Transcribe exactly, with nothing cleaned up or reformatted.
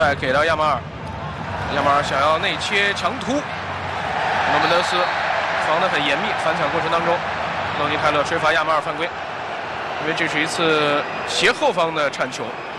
再给到亚马尔，亚马尔想要内切强突，罗门德斯防得很严密，反抢过程当中，洛尼泰勒吹罚亚马尔犯规，因为这是一次斜后方的铲球。